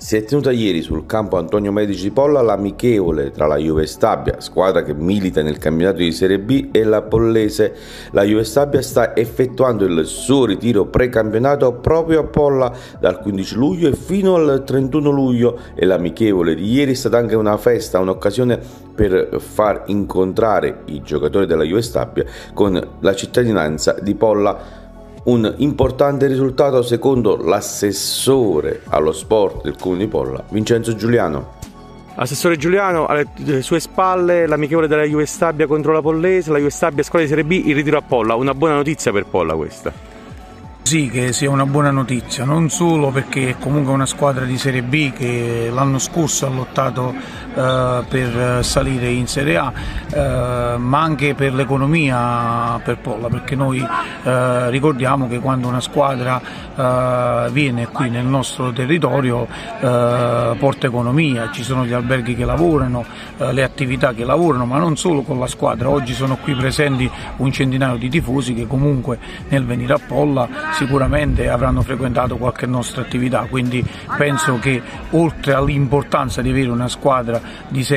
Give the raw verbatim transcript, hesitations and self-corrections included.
Si è tenuta ieri sul campo Antonio Medici di Polla l'amichevole tra la Juve Stabia, squadra che milita nel campionato di Serie B, e la Pollese. La Juve Stabia sta effettuando il suo ritiro precampionato proprio a Polla dal quindici luglio e fino al trentuno luglio, e l'amichevole di ieri è stata anche una festa, un'occasione per far incontrare i giocatori della Juve Stabia con la cittadinanza di Polla. Un importante risultato secondo l'assessore allo sport del comune di Polla, Vincenzo Giuliano. Assessore Giuliano, alle sue spalle l'amichevole della Juve Stabia contro la Pollese, la Juve Stabia squadra di Serie B, il ritiro a Polla. Una buona notizia per Polla questa. Sì, che sia una buona notizia, non solo perché è comunque una squadra di Serie B che l'anno scorso ha lottato eh, per salire in Serie A, eh, ma anche per l'economia per Polla, perché noi eh, ricordiamo che quando una squadra eh, viene qui nel nostro territorio eh, porta economia, ci sono gli alberghi che lavorano, eh, le attività che lavorano, ma non solo con la squadra. Oggi sono qui presenti un centinaio di tifosi che comunque nel venire a Polla sicuramente avranno frequentato qualche nostra attività, quindi penso che oltre all'importanza di avere una squadra di Serie